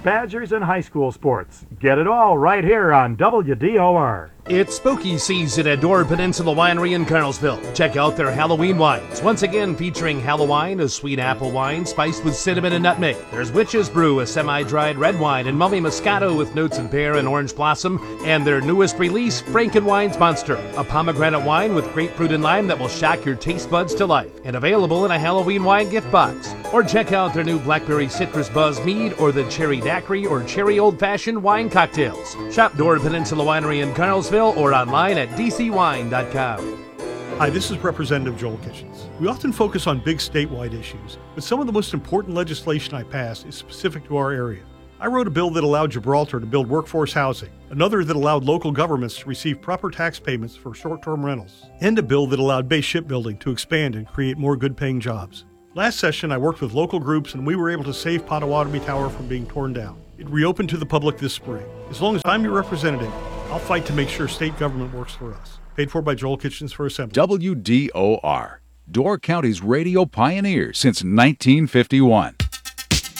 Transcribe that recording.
Badgers, and high school sports. Get it all right here on WDOR. It's spooky season at Door Peninsula Winery in Carlsville. Check out their Halloween wines. Once again featuring Halloween, a sweet apple wine spiced with cinnamon and nutmeg. There's Witch's Brew, a semi-dried red wine, and Mummy Moscato with notes of pear and orange blossom. And their newest release, Frankenwine's Monster, a pomegranate wine with grapefruit and lime that will shock your taste buds to life. And available in a Halloween wine gift box. Or check out their new Blackberry Citrus Buzz Mead or the Cherry Daiquiri or Cherry Old Fashioned wine cocktails. Shop Door Peninsula Winery in Carlsville or online at dcwine.com. Hi, this is Representative Joel Kitchens. We often focus on big statewide issues, but some of the most important legislation I passed is specific to our area. I wrote a bill that allowed Gibraltar to build workforce housing, another that allowed local governments to receive proper tax payments for short-term rentals, and a bill that allowed base shipbuilding to expand and create more good-paying jobs. Last session, I worked with local groups and we were able to save Potawatomi Tower from being torn down. It reopened to the public this spring. As long as I'm your representative, I'll fight to make sure state government works for us. Paid for by Joel Kitchens for Assembly. WDOR, Door County's radio pioneer since 1951.